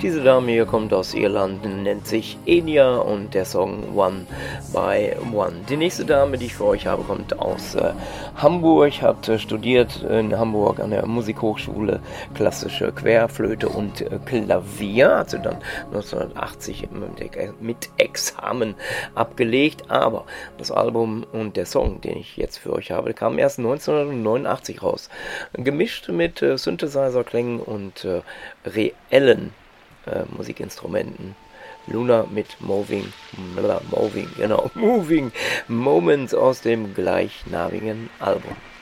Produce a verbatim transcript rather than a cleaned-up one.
Diese Dame hier kommt aus Irland, nennt sich Enya und der Song One by One. Die nächste Dame, die ich für euch habe, kommt aus äh, Hamburg, hat äh, studiert in Hamburg an der Musikhochschule klassische Querflöte und äh, Klavier, hat sie dann neunzehnhundertachtzig mit, mit Examen abgelegt, aber das Album und der Song, den ich jetzt für euch habe, kam erst neunzehnhundertneunundachtzig raus. Gemischt mit äh, Synthesizer-Klängen und äh, reellen äh, Musikinstrumenten. Luna mit Moving, Moving, genau, Moving Moments aus dem gleichnamigen Album.